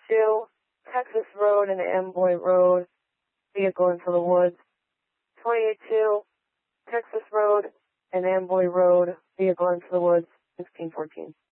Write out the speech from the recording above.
2, Texas Road and Amboy Road, vehicle into the woods. 28-2, Texas Road and Amboy Road, vehicle into the woods, 1614.